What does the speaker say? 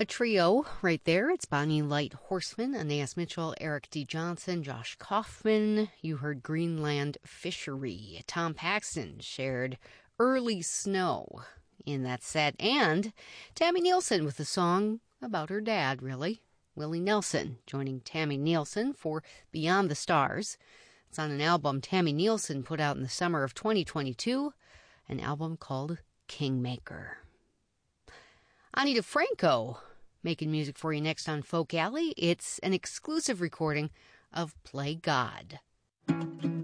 A trio right there. It's Bonnie Light Horseman, Anais Mitchell, Eric D. Johnson, Josh Kaufman. You heard Greenland Fishery. Tom Paxton shared Early Snow in that set. And Tammy Nielsen with a song about her dad, really. Willie Nelson joining Tammy Nielsen for Beyond the Stars. It's on an album Tammy Nielsen put out in the summer of 2022, an album called Kingmaker. Ani DeFranco making music for you next on Folk Alley. It's an exclusive recording of Play God.